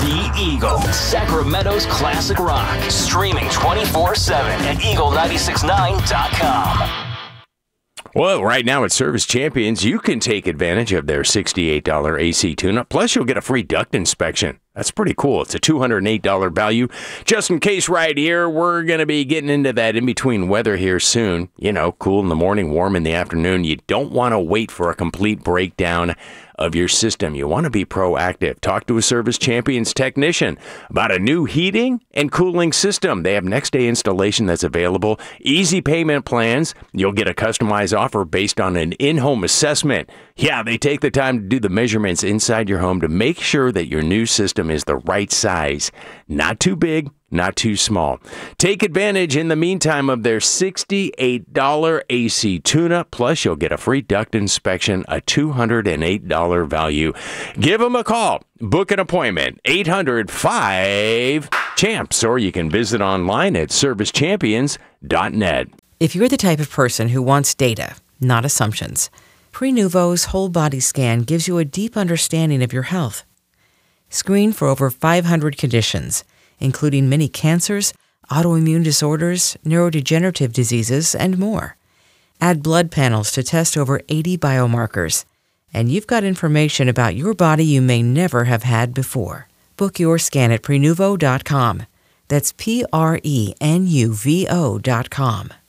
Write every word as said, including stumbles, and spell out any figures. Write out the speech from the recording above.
The Eagle, Sacramento's classic rock. Streaming twenty-four seven at eagle nine six nine dot com. Well, right now at Service Champions, you can take advantage of their sixty-eight dollars A C tune-up. Plus, you'll get a free duct inspection. That's pretty cool. It's a two hundred eight dollars value. Just in case right here, we're going to be getting into that in-between weather here soon. You know, cool in the morning, warm in the afternoon. You don't want to wait for a complete breakdown of your system. You want to be proactive. Talk to a Service Champions technician about a new heating and cooling system. They have next day installation that's available. Easy payment plans. You'll get a customized offer based on an in-home assessment. Yeah, they take the time to do the measurements inside your home to make sure that your new system is the right size. Not too big, not too small. Take advantage in the meantime of their sixty-eight dollars A C tune-up. Plus, you'll get a free duct inspection, a two hundred eight dollars value. Give them a call. Book an appointment, eight hundred five champs, or you can visit online at service champions dot net. If you're the type of person who wants data, not assumptions, Prenuvo's whole body scan gives you a deep understanding of your health. Screen for over five hundred conditions, including many cancers, autoimmune disorders, neurodegenerative diseases, and more. Add blood panels to test over eighty biomarkers, and you've got information about your body you may never have had before. Book your scan at prenuvo dot com. That's P R E N U V O dot com.